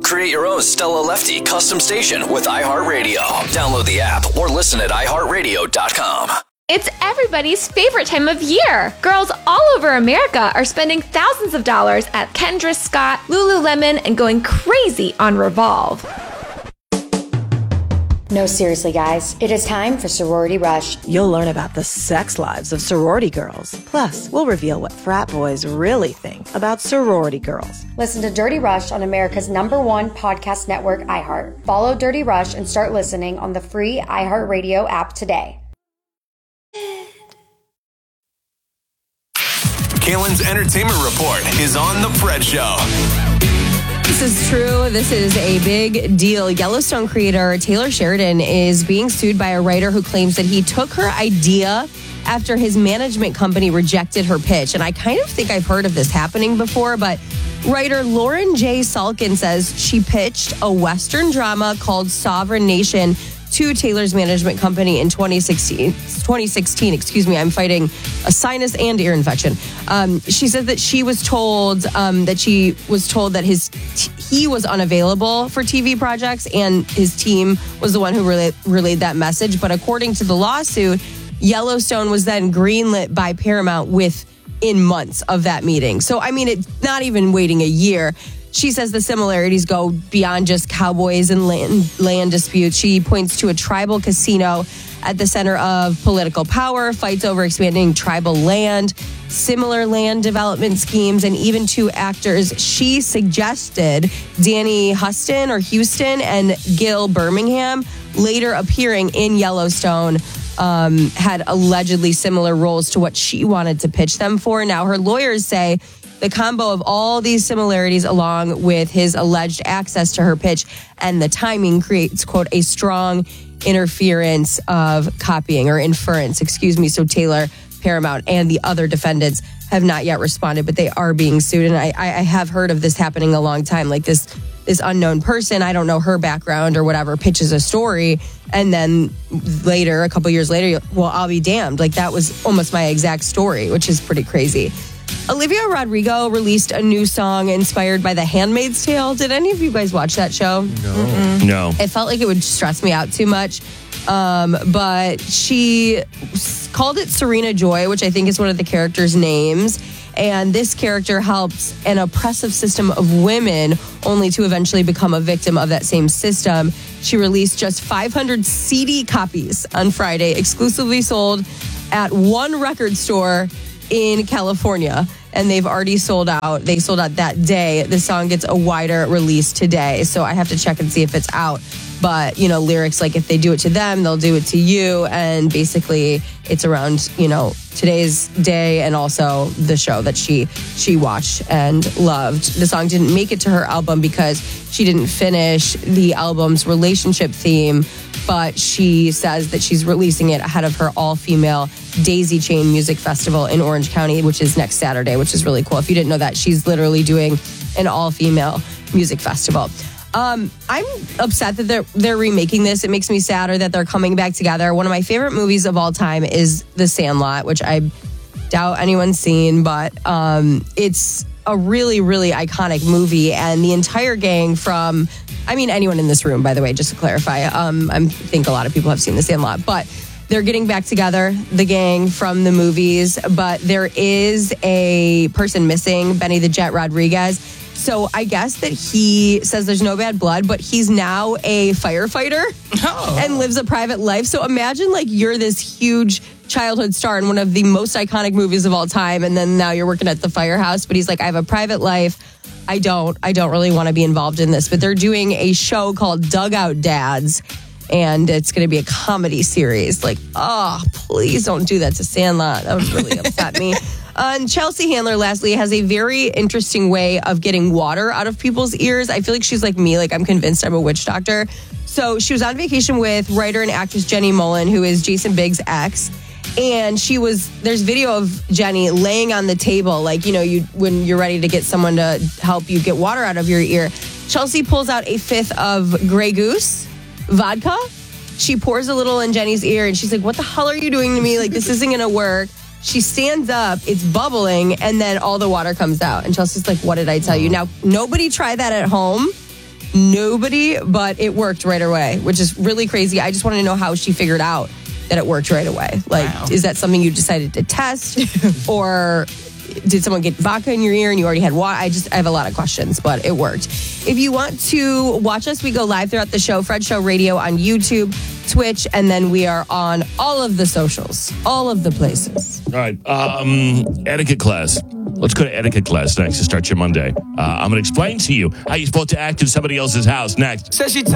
Create your own Stella Lefty custom station with iHeartRadio. Download the app or listen at iHeartRadio.com. It's everybody's favorite time of year. Girls all over America are spending thousands of dollars at Kendra Scott, Lululemon, and going crazy on Revolve. No, seriously, guys. It is time for Sorority Rush. You'll learn about the sex lives of sorority girls. Plus, we'll reveal what frat boys really think about sorority girls. Listen to Dirty Rush on America's #1 podcast network, iHeart. Follow Dirty Rush and start listening on the free iHeartRadio app today. Kaylin's Entertainment Report is on The Fred Show. This is true. This is a big deal. Yellowstone creator Taylor Sheridan is being sued by a writer who claims that he took her idea after his management company rejected her pitch. And I kind of think I've heard of this happening before, but writer Lauren J. Salkin says she pitched a Western drama called Sovereign Nation to Taylor's management company in 2016. I'm fighting a sinus and ear infection. She said that she was told that he was unavailable for TV projects, and his team was the one who relayed that message. But according to the lawsuit, Yellowstone was then greenlit by Paramount within months of that meeting. So, I mean, it's not even waiting a year. She says the similarities go beyond just cowboys and land disputes. She points to a tribal casino at the center of political power, fights over expanding tribal land, similar land development schemes, and even two actors she suggested, Danny Houston and Gil Birmingham, later appearing in Yellowstone, had allegedly similar roles to what she wanted to pitch them for. Now, her lawyers say the combo of all these similarities, along with his alleged access to her pitch and the timing, creates, quote, a strong inference of copying. So Taylor, Paramount, and the other defendants have not yet responded, but they are being sued. And I have heard of this happening a long time. Like this unknown person, I don't know her background or whatever, pitches a story, and then later, a couple years later, well, I'll be damned. Like that was almost my exact story, which is pretty crazy. Olivia Rodrigo released a new song inspired by The Handmaid's Tale. Did any of you guys watch that show? No. It felt like it would stress me out too much. But she called it Serena Joy, which I think is one of the characters' names. And this character helps an oppressive system of women only to eventually become a victim of that same system. She released just 500 CD copies on Friday, exclusively sold at one record store in California, and they've already sold out. They sold out that day. The song gets a wider release today, so I have to check and see if it's out. But, lyrics like if they do it to them, they'll do it to you, and basically it's around, today's day and also the show that she watched and loved. The song didn't make it to her album because she didn't finish the album's relationship theme, but she says that she's releasing it ahead of her all-female Daisy Chain Music Festival in Orange County, which is next Saturday, which is really cool. If you didn't know that, she's literally doing an all-female music festival. I'm upset that they're remaking this. It makes me sadder that they're coming back together. One of my favorite movies of all time is The Sandlot, which I doubt anyone's seen, but it's a really, really iconic movie. And the entire gang anyone in this room, by the way, just to clarify, I think a lot of people have seen The Sandlot, but they're getting back together, the gang from the movies, but there is a person missing, Benny the Jet Rodriguez. So I guess that he says there's no bad blood, but he's now a firefighter and lives a private life. So imagine you're this huge childhood star in one of the most iconic movies of all time, and then now you're working at the firehouse. But he's like, I have a private life. I don't really want to be involved in this. But they're doing a show called Dugout Dads, and it's going to be a comedy series. Please don't do that to Sandlot. That would really upset me. And Chelsea Handler, lastly, has a very interesting way of getting water out of people's ears. I feel like she's like me. I'm convinced I'm a witch doctor. So she was on vacation with writer and actress Jenny Mullen, who is Jason Biggs' ex. And there's video of Jenny laying on the table, when you're ready to get someone to help you get water out of your ear. Chelsea pulls out a fifth of Grey Goose vodka. She pours a little in Jenny's ear, and she's like, what the hell are you doing to me? This isn't going to work. She stands up, it's bubbling, and then all the water comes out. And Chelsea's like, what did I tell you? Now, nobody try that at home. Nobody, but it worked right away, which is really crazy. I just want to know how she figured out that it worked right away. Like, Is that something you decided to test? Or did someone get vodka in your ear and you already had water? I have a lot of questions, but it worked. If you want to watch us, we go live throughout the show, Fred Show Radio on YouTube, Twitch, and then we are on all of the socials, all of the places. All right. Etiquette class. Let's go to etiquette class next to start your Monday. I'm going to explain to you how you're supposed to act in somebody else's house next. Says she